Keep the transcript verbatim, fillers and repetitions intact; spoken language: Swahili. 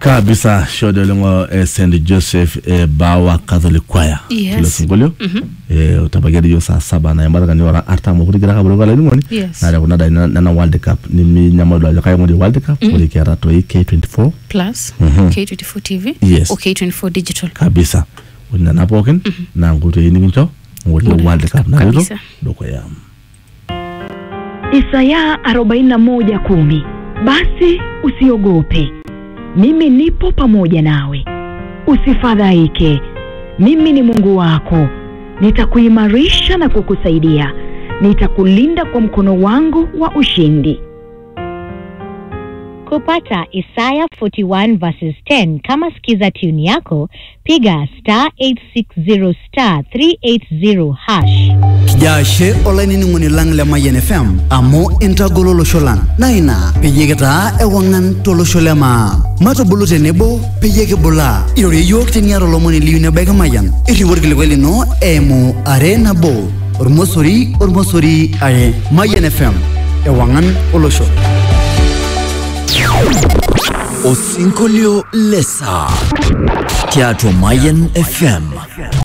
kabisa shodo lengo eh, Saint Joseph eh, Bawa Catholic Choir yes. Kilo singolio mm -hmm. eh utabagari yo saa saba na yambara kani ora arta mo kugira ka bologa lani moni yes. na kuna na na World Cup ni mi nyamado aja kai mo World Cup muri kera to K twenty-four plus mm -hmm. K twenty-four T V yes. o K twenty-four digital kabisa una napoken mm -hmm. na nguto yini ncho ngoli World Cup na hizo doko ya Isaya arobaini na moja kumi. Basi usiogope, mimi nipo pamoja nawe. Usifadhaike, mimi ni Mungu wako. Nitakuimarisha na kukusaidia. Nitakulinda kwa mkono wangu wa ushindi. Kupata Isaiah forty-one verses ten kama skiza tune yako, piga star eight six zero star three eight zero hash. Kijashe olaini ngoni langle Mayen F M amo intagololo sholan. Naina pejegeta ewangan tolo sholema. Mato bulute nebo pejege bola. Irori yok teniaro lomoni liune bega Mayen. Iri worgile wele no emo arena bo. Ormosori ormosori aye Mayen F M ewangan olosho. Osinkolio Lesa Teatro Mayen F M.